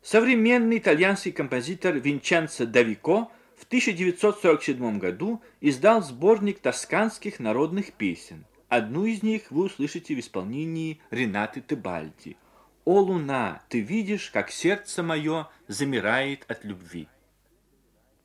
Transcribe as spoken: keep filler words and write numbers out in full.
Современный итальянский композитор Винченцо Давико в тысяча девятьсот сорок седьмом году издал сборник тосканских народных песен. Одну из них вы услышите в исполнении Ренаты Тебальди. «О, луна, ты видишь, как сердце мое замирает от любви».